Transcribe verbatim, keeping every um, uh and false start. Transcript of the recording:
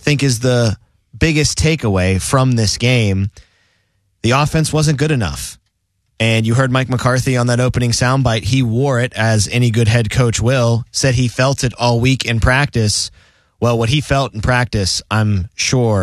think is the biggest takeaway from this game. The offense wasn't good enough. And you heard Mike McCarthy on that opening soundbite. He wore it, as any good head coach will, said he felt it all week in practice. Well, what he felt in practice, I'm sure